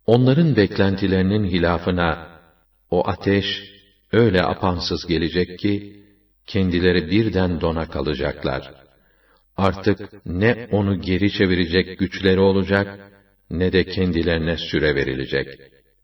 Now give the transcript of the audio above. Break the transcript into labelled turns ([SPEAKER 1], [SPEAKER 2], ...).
[SPEAKER 1] Onların beklentilerinin hilafına, o ateş, öyle apansız gelecek ki, kendileri birden dona kalacaklar. Artık ne onu geri çevirecek güçleri olacak, ne de kendilerine süre verilecek.